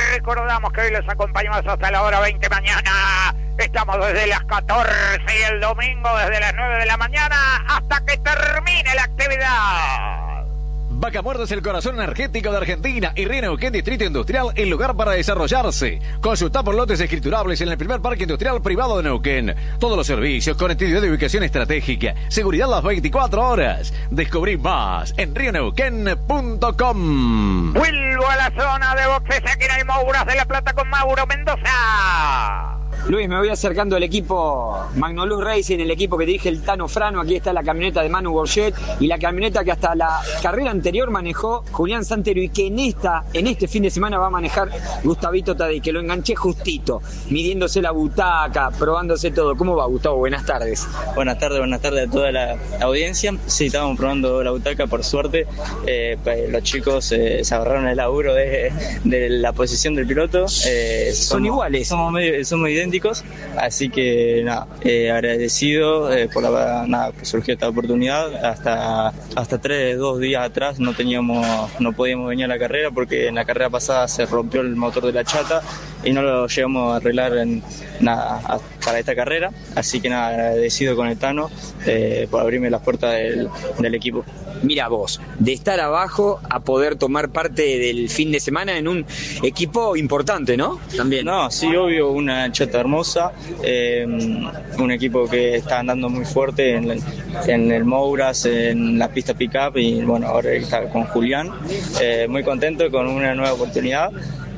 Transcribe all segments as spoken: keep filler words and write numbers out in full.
recordamos que hoy les acompañamos hasta la hora veinte mañana. Estamos desde las catorce y el domingo desde las nueve de la mañana hasta que termine la actividad. Vaca Muerta es el corazón energético de Argentina y Río Neuquén Distrito Industrial, el lugar para desarrollarse. Consulta por lotes escriturables en el primer parque industrial privado de Neuquén. Todos los servicios, conectividad de ubicación estratégica, seguridad las veinticuatro horas. Descubrí más en río neuquén punto com. Vuelvo a la zona de boxes aquí en el Mouras de la Plata con Mauro Mendoza. Luis, me voy acercando al equipo Magnoluz Racing, el equipo que dirige el Tano Frano. Aquí está la camioneta de Manu Borget y la camioneta que hasta la carrera anterior manejó Julián Santero y que en esta, en este fin de semana va a manejar Gustavito Tadei, que lo enganché justito, midiéndose la butaca, probándose todo. ¿Cómo va, Gustavo? Buenas tardes. Buenas tardes, buenas tardes a toda la audiencia. Sí, estábamos probando la butaca, por suerte. Eh, los chicos eh, se agarraron el laburo de, de la posición del piloto. Eh, Son somos, iguales. Somos, medio, somos idénticos. Así que nada, eh, agradecido eh, por la, nada, que surgió esta oportunidad. Hasta hasta tres, dos días atrás no teníamos, no podíamos venir a la carrera porque en la carrera pasada se rompió el motor de la chata y no lo llegamos a arreglar en, nada, a, para esta carrera. Así que nada, agradecido con el Tano eh, por abrirme las puertas del, del equipo. Mira vos, de estar abajo a poder tomar parte del fin de semana en un equipo importante, ¿no? También. No, sí, obvio, una chata hermosa, eh, un equipo que está andando muy fuerte en, en el Mouras, en la pista pick-up y bueno, ahora está con Julián, eh, muy contento con una nueva oportunidad.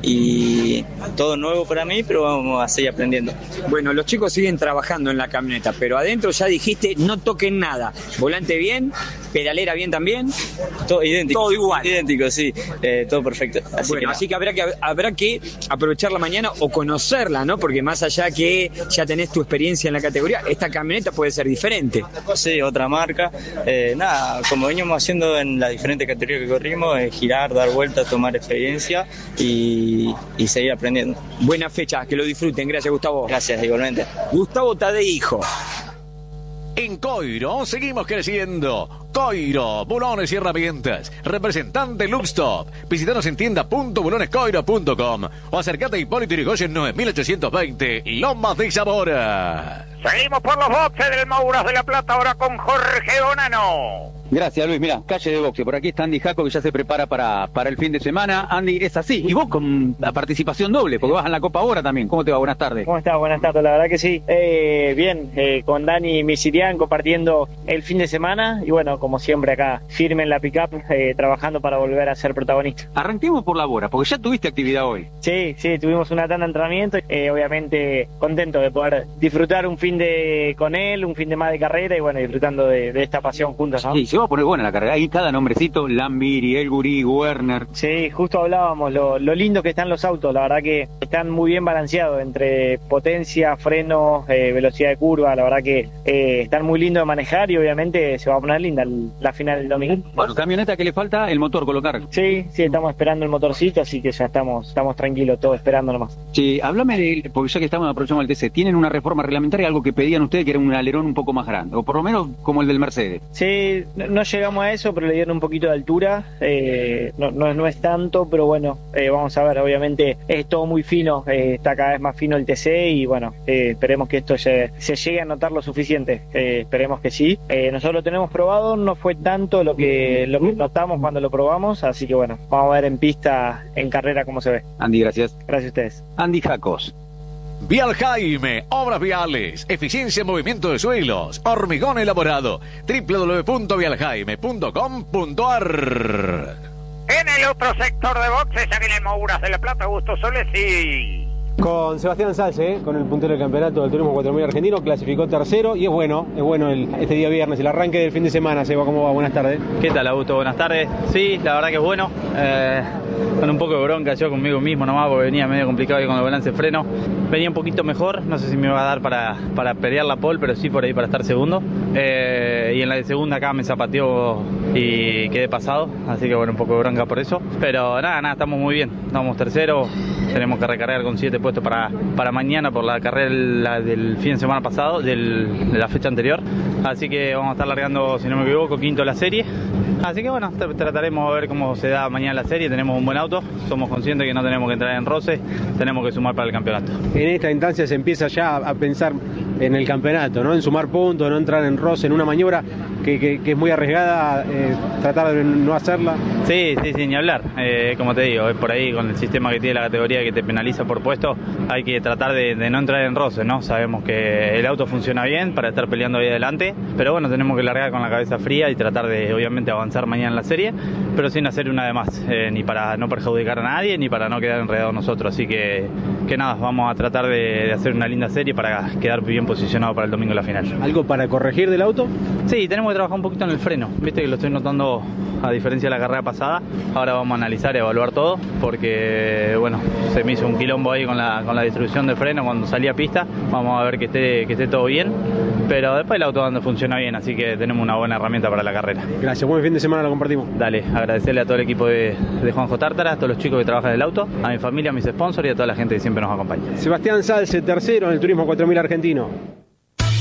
Y todo nuevo para mí, pero vamos a seguir aprendiendo. Bueno, los chicos siguen trabajando en la camioneta, pero adentro ya dijiste no toquen nada. Volante bien, pedalera bien también. Todo idéntico. Todo igual. Idéntico, sí. Eh, todo perfecto. Así bueno, que así que habrá que habrá que aprovechar la mañana o conocerla, ¿no? Porque más allá que ya tenés tu experiencia en la categoría, esta camioneta puede ser diferente. Sí, otra marca. Eh, nada, como veníamos haciendo en las diferentes categorías que corrimos, eh, girar, dar vueltas, tomar experiencia y Y, y seguir aprendiendo. Buena fecha, que lo disfruten. Gracias, Gustavo. Gracias, igualmente. Gustavo Tadei, hijo. En Coiro seguimos creciendo. Coiro, bulones y herramientas. Representante Luxtop. Visítanos en tienda punto bulones coiro punto com o acercate a Hipólito Yrigoyen nueve mil ochocientos veinte, Lomas de Zamora. Seguimos por los boxes del Mouras de la Plata ahora con Jorge Bonano. Gracias, Luis. Mira, calle de boxe. Por aquí está Andy Jaco, que ya se prepara para, para el fin de semana. Andy, es así. Y vos con la participación doble, porque vas en la Copa ahora también. ¿Cómo te va? Buenas tardes. ¿Cómo estás? Buenas tardes, la verdad que sí. Eh, bien, eh, con Dani Misirian compartiendo el fin de semana. Y bueno, como siempre acá, firme en la pick-up, eh, trabajando para volver a ser protagonista. Arranquemos por la Bora, porque ya tuviste actividad hoy. Sí, sí, tuvimos una tanda de entrenamiento. Eh, obviamente contento de poder disfrutar un fin de con él, un fin de más de carrera y bueno, disfrutando de, de esta pasión juntos, ¿no? Sí, se va a poner buena la carrera. Ahí cada nombrecito, Lambiri, El Gurí, Werner. Sí, justo hablábamos lo, lo lindo que están los autos, la verdad que están muy bien balanceados entre potencia, frenos, eh, velocidad de curva, la verdad que eh, están muy lindos de manejar y obviamente se va a poner linda la final del domingo. Bueno, camioneta que le falta el motor colocar. Sí, sí, estamos esperando el motorcito, así que ya estamos, estamos tranquilos, todos esperando nomás. Sí, háblame de, porque ya que estamos aproximando al T C, ¿tienen una reforma reglamentaria, algo que pedían ustedes, que era un alerón un poco más grande, o por lo menos como el del Mercedes? Sí, no, no llegamos a eso, pero le dieron un poquito de altura, eh, no, no, no es tanto, pero bueno, eh, vamos a ver, obviamente es todo muy fino, eh, está cada vez más fino el T C y bueno, eh, esperemos que esto se, se llegue a notar lo suficiente, eh, esperemos que sí. Eh, nosotros lo tenemos probado, no fue tanto lo que, lo que notamos cuando lo probamos, así que bueno, vamos a ver en pista, en carrera cómo se ve. Andy, gracias. Gracias a ustedes. Andy Jacos. Vial Jaime, obras viales, eficiencia en movimiento de suelos, hormigón elaborado, doble u doble u doble u punto vial jaime punto com punto a r. En el otro sector de boxes, aquí en el Mouras de la Plata, Augusto Solesi. Con Sebastián Salce, con el puntero del campeonato del turismo cuatro mil argentino, clasificó tercero y es bueno, es bueno el, este día viernes, el arranque del fin de semana. Seba, ¿cómo va? Buenas tardes. ¿Qué tal, Augusto? Buenas tardes. Sí, la verdad que es bueno. Eh, con un poco de bronca yo conmigo mismo nomás, porque venía medio complicado ahí con el balance de freno. Venía un poquito mejor, no sé si me va a dar para, para pelear la pole, pero sí por ahí para estar segundo. Eh, y en la de segunda acá me zapateó y quedé pasado, así que bueno, un poco de bronca por eso. Pero nada, nada, estamos muy bien. Estamos tercero, tenemos que recargar con siete puestos para, para mañana por la carrera la del fin de semana pasado, del, de la fecha anterior. Así que vamos a estar largando, si no me equivoco, quinto de la serie. Así que bueno, trataremos de ver cómo se da mañana la serie. Tenemos un buen auto, somos conscientes que no tenemos que entrar en roce, tenemos que sumar para el campeonato. En esta instancia se empieza ya a pensar en el campeonato, ¿no? En sumar puntos, no entrar en roce, en una maniobra que, que, que es muy arriesgada, eh, tratar de no hacerla. Sí, sí, sí, ni hablar. Eh, como te digo, es por ahí con el sistema que tiene la categoría que te penaliza por puesto, hay que tratar de, de no entrar en roce, ¿no? Sabemos que el auto funciona bien para estar peleando ahí adelante, pero bueno, tenemos que largar con la cabeza fría y tratar de, obviamente, avanzar mañana en la serie, pero sin hacer una de más, eh, ni para no perjudicar a nadie, ni para no quedar enredados nosotros. Así que, que nada, vamos a tratar de, de hacer una linda serie para quedar bien posicionado para el domingo en la final. ¿Algo para corregir del auto? Sí, tenemos que trabajar un poquito en el freno, viste que lo estoy notando a diferencia de la carrera pasada. Ahora vamos a analizar y evaluar todo, porque bueno, se me hizo un quilombo ahí con la, con la distribución de freno cuando salí a pista. Vamos a ver que esté, que esté todo bien, pero después el auto ando funciona bien, así que tenemos una buena herramienta para la carrera. Gracias, buen fin de semana, lo compartimos. Dale, agradecerle a todo el equipo de, de Juanjo Tártara, a todos los chicos que trabajan en el auto, a mi familia, a mis sponsors y a toda la gente que siempre nos acompaña. Sebastián Salce, tercero en el Turismo cuatro mil argentino.